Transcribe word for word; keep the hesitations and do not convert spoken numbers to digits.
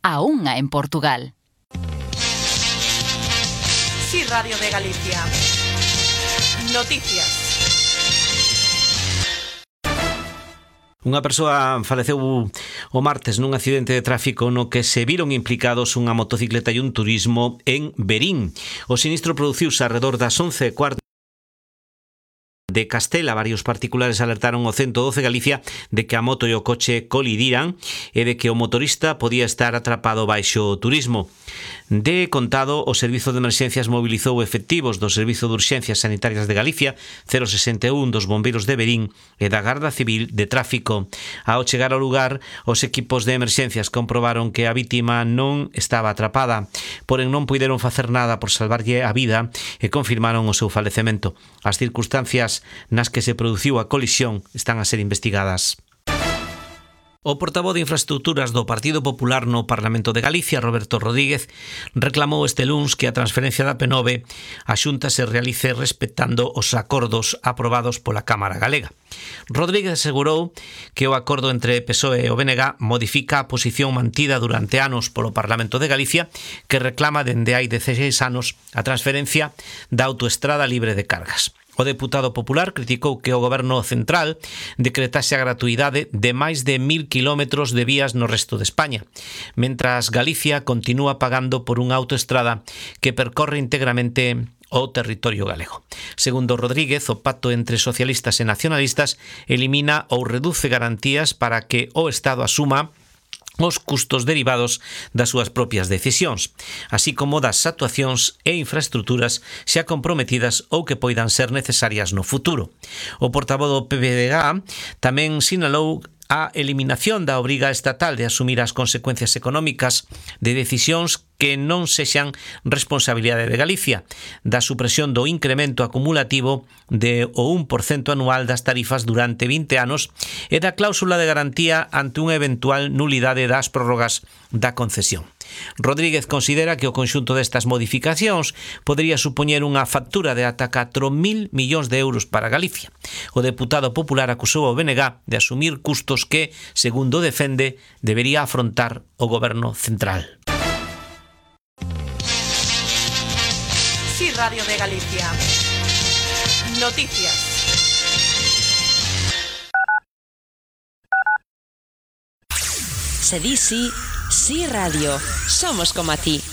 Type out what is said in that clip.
a unha en Portugal. Sí, Radio de Galicia. Noticias. Unha persoa faleceu o martes nun accidente de tráfico no que se viron implicados unha motocicleta e un turismo en Verín. O sinistro produciuse arredor das once e cuarto de Castela. Varios particulares alertaron o ciento doce Galicia de que a moto e o coche colidiran e de que o motorista podía estar atrapado baixo o turismo. De contado, o Servizo de Emerxencias mobilizou efectivos do Servizo de Urxencias Sanitarias de Galicia, cero sesenta e un dos bombeiros de Verín e da Garda Civil de Tráfico. Ao chegar ao lugar, os equipos de emerxencias comprobaron que a vítima non estaba atrapada, porén non puideron facer nada por salvarlle a vida e confirmaron o seu falecemento. As circunstancias nas que se produciu a colisión están a ser investigadas. O portavoz de Infraestructuras do Partido Popular no Parlamento de Galicia, Roberto Rodríguez, reclamou este luns que a transferencia da P nove a Xunta se realice respectando os acordos aprobados pola Cámara Galega. Rodríguez asegurou que o acordo entre P S O E e o B N G modifica a posición mantida durante anos polo Parlamento de Galicia, que reclama dende hai dezaseis anos a transferencia da autoestrada libre de cargas. O deputado popular criticou que o goberno central decretase a gratuidade de máis de mil kilómetros de vías no resto de España, mentras Galicia continúa pagando por unha autoestrada que percorre íntegramente o territorio galego. Segundo Rodríguez, o pacto entre socialistas e nacionalistas elimina ou reduce garantías para que o Estado asuma os custos derivados das súas propias decisións, así como das actuacións e infraestructuras xa comprometidas ou que poidan ser necesarias no futuro. O portavoz do P P D G tamén sinalou a eliminación da obriga estatal de asumir as consecuencias económicas de decisións que non sexan responsabilidade de Galicia, da supresión do incremento acumulativo de o un por cento anual das tarifas durante vinte anos e da cláusula de garantía ante unha eventual nulidade das prórrogas da concesión. Rodríguez considera que o conxunto destas modificacións podría supoñer unha factura de ata catro mil millóns de euros para Galicia. O deputado popular acusou ao B N G de asumir custos que, segundo defende, debería afrontar o goberno central. Sí, Radio de Galicia. Noticias. Se di sí, sí radio. Somos como a ti.